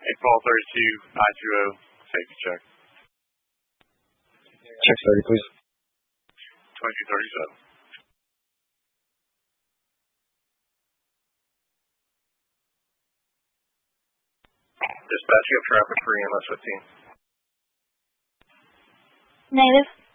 812-32-920, safety check. Check 30, please. 2237. Dispatch, you have traffic for EMS 15. Negative.